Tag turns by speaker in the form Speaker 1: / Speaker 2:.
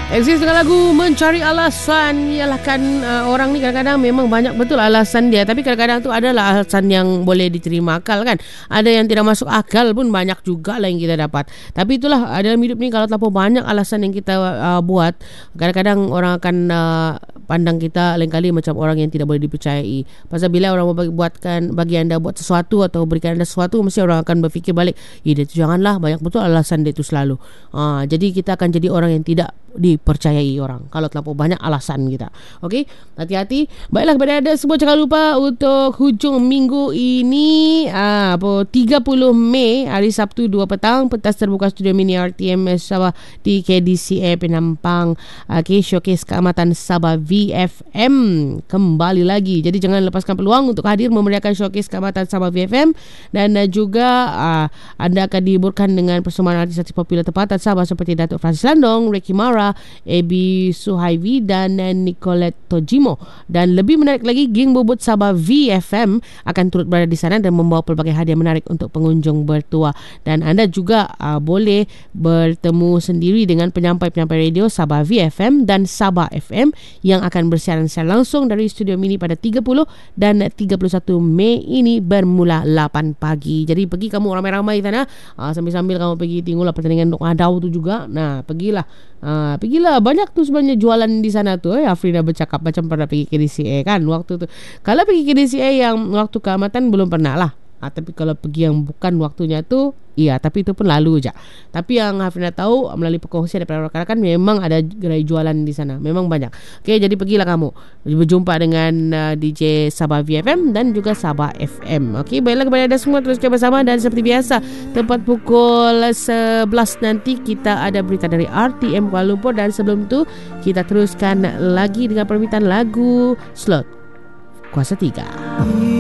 Speaker 1: Eksis dengan lagu Mencari Alasan. Yalah kan, orang ni kadang-kadang memang banyak betul alasan dia, tapi kadang-kadang tu adalah alasan yang boleh diterima akal kan. Ada yang tidak masuk akal pun banyak juga lah yang kita dapat. Tapi itulah, dalam hidup ni kalau terlalu banyak alasan yang kita buat, kadang-kadang orang akan pandang kita lain kali macam orang yang tidak boleh dipercayai. Pasal bila orang bagi anda buat sesuatu atau berikan anda sesuatu, mesti orang akan berfikir balik, dia tu janganlah, banyak betul alasan dia tu selalu. Jadi kita akan jadi orang yang tidak dipercayai orang kalau terlalu banyak alasan kita. Okey, hati-hati. Baiklah, kepada anda semua, jangan lupa untuk hujung minggu ini 30 Mei hari Sabtu 2 petang, pentas terbuka Studio Mini RTM Sabah di KDCA Penampang. Showcase Keamatan Sabah VFM kembali lagi. Jadi jangan lepaskan peluang untuk hadir memeriahkan Showcase Keamatan Sabah VFM. Dan juga anda akan dihiburkan dengan persembahan artis-artis popular tempatan Sabah seperti Datuk Francis Landong, Ricky Mara, Ebi Suhaivi dan Nicolette Tojimo. Dan lebih menarik lagi, geng bobot Sabah VFM akan turut berada di sana dan membawa pelbagai hadiah menarik untuk pengunjung bertuah. Dan anda juga boleh bertemu sendiri dengan penyampai-penyampai radio Sabah VFM dan Sabah FM yang akan bersiaran secara langsung dari Studio Mini pada 30 dan 31 Mei ini bermula 8 pagi. Jadi pergi kamu ramai-ramai sana, sambil-sambil kamu pergi tengoklah pertandingan Dok Adau tu juga. Nah, pergilah, banyak tu sebenarnya jualan di sana tu. Afrina bercakap macam pernah pergi KDCA kan waktu tu. Kalau pergi KDCA yang waktu keamatan belum pernah lah. Tapi kalau pergi yang bukan waktunya tu, iya, tapi itu pun lalu je. Tapi yang Hafina tahu melalui perkongsian daripada rakan-rakan, memang ada gerai jualan di sana, memang banyak. Okey, jadi pergilah kamu berjumpa dengan DJ Sabah VFM dan juga Sabah FM. Okey, baiklah, kepada anda semua teruskan bersama. Dan seperti biasa, tepat pukul 11 nanti kita ada berita dari RTM Kuala Lumpur. Dan sebelum tu kita teruskan lagi dengan permintaan lagu Slot Kuasa 3.